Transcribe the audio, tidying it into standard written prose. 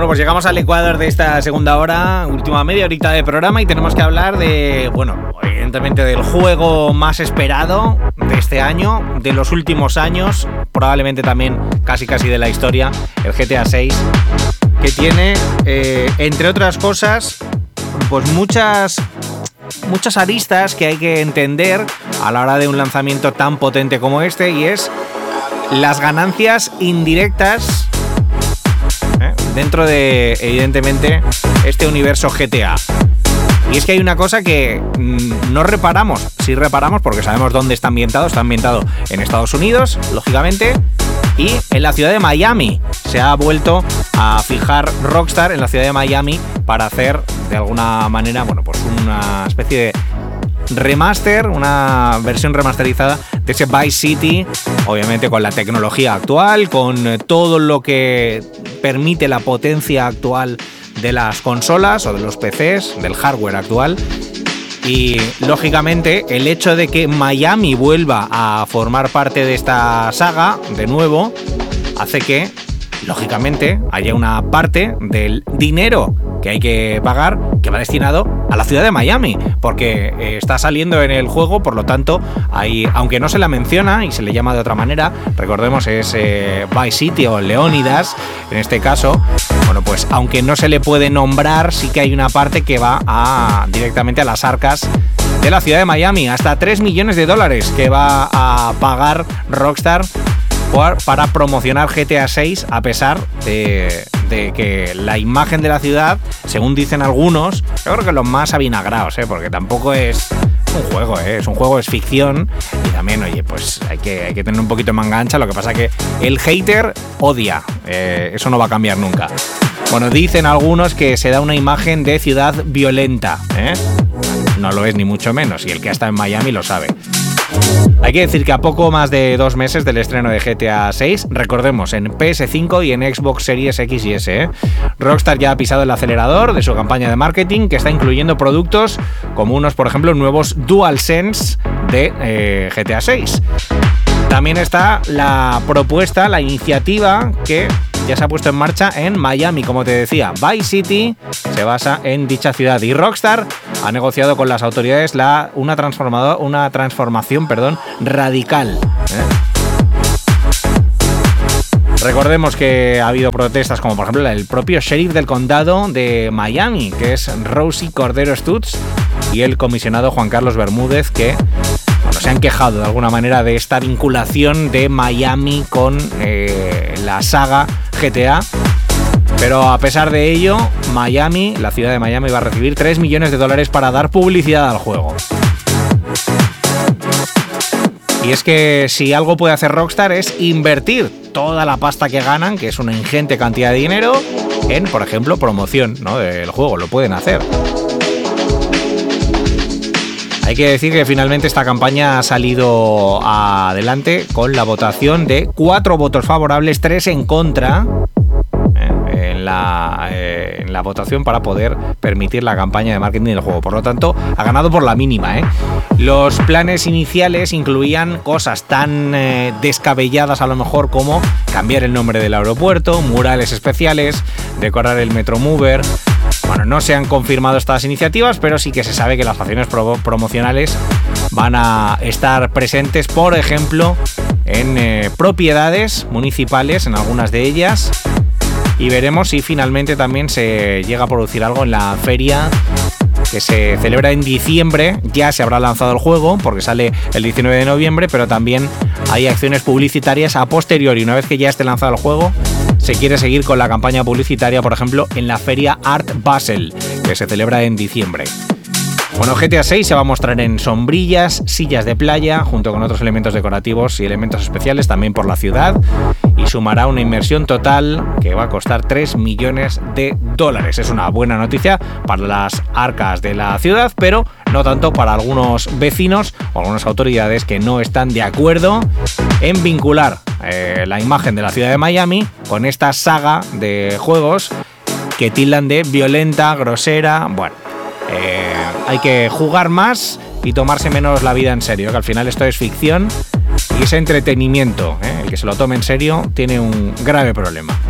pues llegamos al ecuador de esta segunda hora, última media horita de programa, y tenemos que hablar de, bueno, evidentemente del juego más esperado de este año, de los últimos años, probablemente también casi de la historia, el GTA 6, que tiene, entre otras cosas, pues muchas aristas que hay que entender a la hora de un lanzamiento tan potente como este, y es las ganancias indirectas dentro de, evidentemente, este universo GTA. Y es que hay una cosa que no reparamos, sí reparamos porque sabemos dónde está ambientado en Estados Unidos, lógicamente, y en la ciudad de Miami. Se ha vuelto a fijar Rockstar en la ciudad de Miami para hacer, de alguna manera, bueno, pues una especie de remaster, una versión remasterizada de ese Vice City, obviamente con la tecnología actual, con todo lo que permite la potencia actual de las consolas o de los PCs, del hardware actual. Y lógicamente el hecho de que Miami vuelva a formar parte de esta saga de nuevo hace que, lógicamente, haya una parte del dinero que hay que pagar que va destinado a la ciudad de Miami, porque está saliendo en el juego, por lo tanto, hay, aunque no se la menciona y se le llama de otra manera, recordemos es Vice City o Leónidas, en este caso, bueno, pues aunque no se le puede nombrar, sí que hay una parte que va directamente a las arcas de la ciudad de Miami, hasta $3 millones que va a pagar Rockstar para promocionar GTA 6, a pesar de que la imagen de la ciudad, según dicen algunos, yo creo que los más avinagrados, porque tampoco es un juego, es un juego, es ficción, y también, oye, pues hay que tener un poquito de manga ancha. Lo que pasa que el hater odia, eso no va a cambiar nunca. Bueno, dicen algunos que se da una imagen de ciudad violenta, no lo es ni mucho menos, y el que ha estado en Miami lo sabe. Hay que decir que a poco más de 2 meses del estreno de GTA 6, recordemos, en PS5 y en Xbox Series X y S, Rockstar ya ha pisado el acelerador de su campaña de marketing, que está incluyendo productos como unos, por ejemplo, nuevos DualSense de GTA 6. También está la propuesta, la iniciativa que ya se ha puesto en marcha en Miami, como te decía. Vice City se basa en dicha ciudad y Rockstar ha negociado con las autoridades una transformación radical. Recordemos que ha habido protestas como por ejemplo el propio sheriff del condado de Miami, que es Rosie Cordero Stutz, y el comisionado Juan Carlos Bermúdez, que se han quejado de alguna manera de esta vinculación de Miami con la saga GTA. Pero a pesar de ello, la ciudad de Miami va a recibir $3 millones para dar publicidad al juego. Y es que si algo puede hacer Rockstar es invertir toda la pasta que ganan, que es una ingente cantidad de dinero, en, por ejemplo, promoción, ¿no?, del juego. Lo pueden hacer. Hay que decir que finalmente esta campaña ha salido adelante con la votación de 4 votos favorables, 3 en contra en la votación para poder permitir la campaña de marketing del juego. Por lo tanto, ha ganado por la mínima. Los planes iniciales incluían cosas tan descabelladas a lo mejor como cambiar el nombre del aeropuerto, murales especiales, decorar el Metromover. Bueno, no se han confirmado estas iniciativas, pero sí que se sabe que las acciones promocionales van a estar presentes, por ejemplo, en propiedades municipales, en algunas de ellas, y veremos si finalmente también se llega a producir algo en la feria que se celebra en diciembre. Ya se habrá lanzado el juego porque sale el 19 de noviembre, pero también hay acciones publicitarias a posteriori. Una vez que ya esté lanzado el juego, se quiere seguir con la campaña publicitaria, por ejemplo, en la feria Art Basel, que se celebra en diciembre. Bueno, GTA 6 se va a mostrar en sombrillas, sillas de playa, junto con otros elementos decorativos y elementos especiales también por la ciudad, y sumará una inversión total que va a costar $3 millones. Es una buena noticia para las arcas de la ciudad, pero no tanto para algunos vecinos o algunas autoridades que no están de acuerdo en vincular la imagen de la ciudad de Miami con esta saga de juegos que tildan de violenta, grosera. Bueno, hay que jugar más y tomarse menos la vida en serio, que al final esto es ficción y es entretenimiento. El que se lo tome en serio tiene un grave problema.